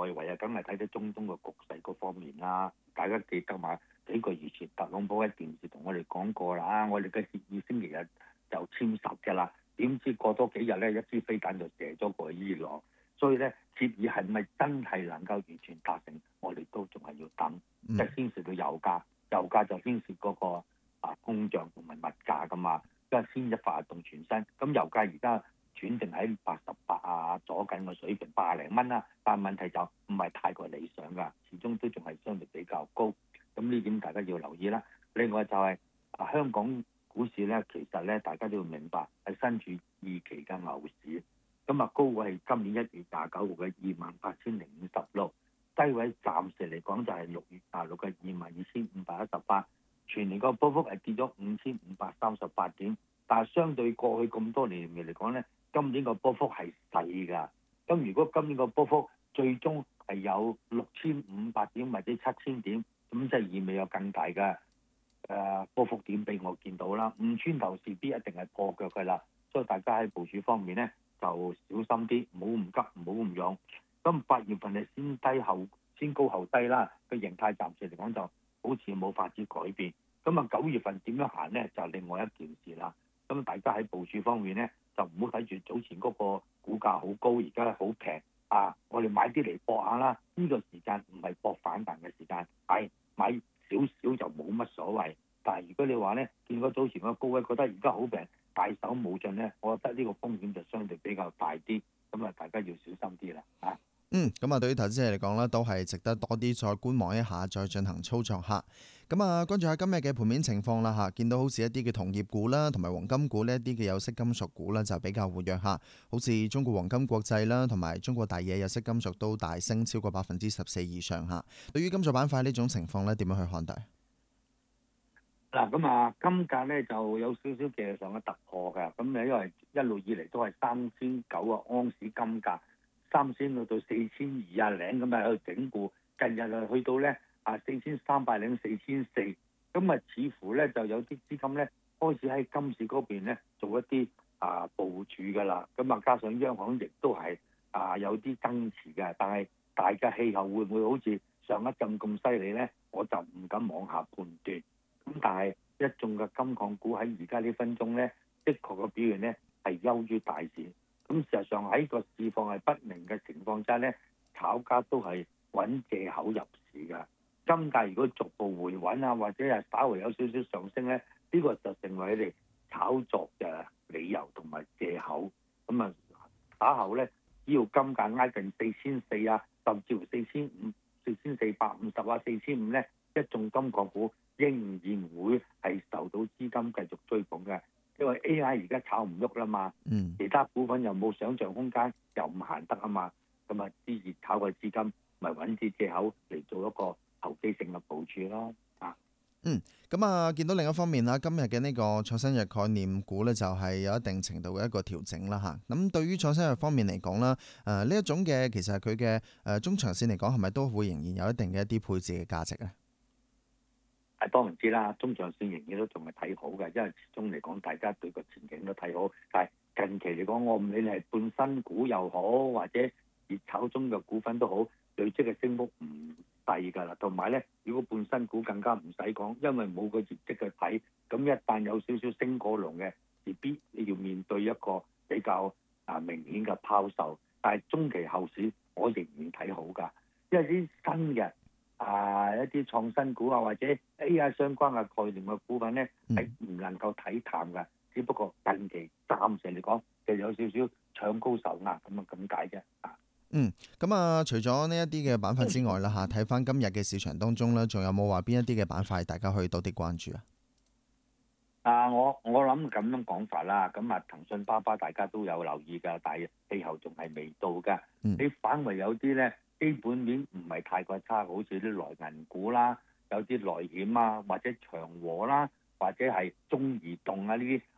外圍啊，梗係睇到中東嘅局勢嗰方面啦。大家記得嘛？幾個月前特朗普喺電視同我哋講過啦，我哋嘅協議星期日就簽實㗎啦。點知過多幾日咧，一支飛彈就射咗過去伊朗。所以咧，協議係咪真係能夠完全達成，我哋都仲係要等。即係牽涉到油價，油價就牽涉嗰個通脹同埋物價㗎嘛。即係牽一發動全身。咁油價而家轉定喺88啊左緊嘅水平，80零蚊啦。但係問題就唔係太過理想㗎，始終都仲係相對比較高。咁呢點大家要留意啦。另外就係香港股市咧，其實咧大家都要明白係身處二期嘅牛市。咁高位係今年1月29號嘅28,056，低位暫時嚟講就係6月26嘅22,518，全年個波幅係跌咗5,538點，但係相對過去咁多年嚟講咧，今年個波幅係細㗎。咁如果今年個波幅最終係有6,500點或者7,000點，咁即係意味有更大嘅波幅點俾我見到啦。唔穿頭事必一定係破腳㗎啦，所以大家喺部署方面咧就小心啲，唔好咁急，唔好咁勇。咁8月份係先高後低啦，個形態暫時嚟講就好似冇法子改變。咁9月份點樣行咧，就另外一件事啦。咁大家喺部署方面咧，就唔好睇住早前嗰個股價好高，而家好平我哋買啲嚟搏下啦。呢個時間唔係搏反彈嘅時間，係買少少就冇乜所謂。但係如果你話咧，見過早前個高位，覺得而家好平，大手冇盡咧，我覺得呢個風險就相對比較大啲。咁大家要小心啲啦咁對於投資者嚟講咧，都係值得多啲再觀望一下，再進行操作下。咁關注下今日嘅盤面情況啦見到好似一啲嘅同業股啦，同埋黃金股呢一啲嘅有色金屬股啦，就比較活躍下。好似中國黃金國際啦，同埋中國大野有色金屬都大升超過14%以上下。對於金屬板塊呢種情況咧，點樣去看待？ 嗱，金價咧就有少少技術上嘅突破嘅。咁因為一路以嚟都係3,900盎司金價，3,000到4,200零咁喺度整固，近日去到咧4,300零4,400，咁似乎咧就有啲資金咧開始喺金市嗰邊咧做一啲部署㗎啦。加上央行亦都係有啲增持嘅，但係大嘅氣候會唔會好似上一陣咁犀利咧？我就唔敢妄下判斷。咁但係一眾嘅金礦股喺而家呢分鐘咧，的確個表現咧係優於大市。咁事實上喺個市況係不明嘅情況之下咧，炒家都係揾藉口入市㗎。金價如果逐步回穩或者係稍微有少少上升咧，呢個就成為佢哋炒作嘅理由同埋藉口。打後咧，只要金價挨近4,400甚至乎4,4504,450咧，一眾金礦股仍然會係受到資金繼續追捧嘅，因為 AI 而家炒唔喐啦嘛，其他股份又冇想像空間，又唔行得啊嘛，啲熱炒嘅資金咪揾啲藉口嚟做一個投機性嘅部署咯。 見到另一方面啦，今日嘅呢個創新藥概念股呢，就係有一定程度嘅一個調整啦咁對於創新藥方面嚟講啦，呢一種嘅其實佢嘅中長線嚟講，係咪都會仍然有一定嘅一啲配置嘅價值呢？ 當然知啦，中長線仍然都仲係睇好嘅，因為始終嚟講，大家對個前景都睇好。但係近期嚟講，我唔理你係半新股又好，或者熱炒中嘅股份都好，累積嘅升幅唔細㗎啦。同埋咧，如果半新股更加唔使講，因為冇個業績去睇，咁一旦有少少升過龍嘅，勢必你要面對一個比較明顯嘅拋售。但係中期後市，我仍然睇好㗎，因為啲新嘅。一啲創新股或者 AI 相關嘅概念嘅股份咧，係唔能夠睇淡嘅，只不過近期暫時嚟講就有少少搶高手壓咁解啫。 除咗呢一啲嘅板塊之外啦睇翻今日嘅市場當中咧，仲有冇話邊一啲嘅板塊大家可以多啲關注啊？ 我諗咁樣講法啦，騰訊、巴巴大家都有留意㗎，但係氣候仲係未到㗎。你反為有啲咧。基本面唔係太過差，好似啲內銀股啦，有啲內險或者長和啦，或者係中移動呢啲